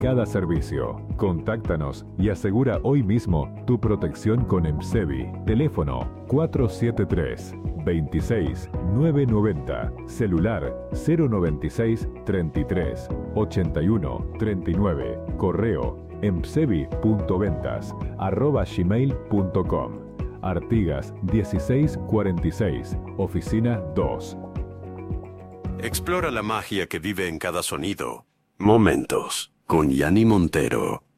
cada servicio. Contáctanos y asegura hoy mismo tu protección con EMSEVI. Teléfono 473-26-990. Celular 096 33 81 39. Correo emsevi.ventas@gmail.com. Artigas 1646, Oficina 2. Explora la magia que vive en cada sonido. Momentos con Yanni Montero.